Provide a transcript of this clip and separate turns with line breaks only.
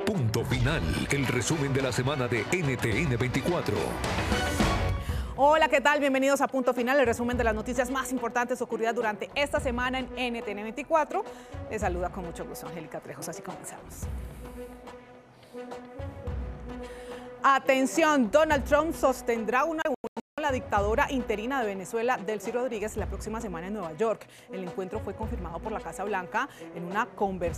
Punto Final, el resumen de la semana de NTN 24.
Hola, ¿qué tal? Bienvenidos a Punto Final, el resumen de las noticias más importantes ocurridas durante esta semana en NTN 24. Les saluda con mucho gusto Angélica Trejos, así comenzamos. Atención, Donald Trump sostendrá una reunión con la dictadora interina de Venezuela, Delcy Rodríguez, la próxima semana en Nueva York. El encuentro fue confirmado por la Casa Blanca en una conversación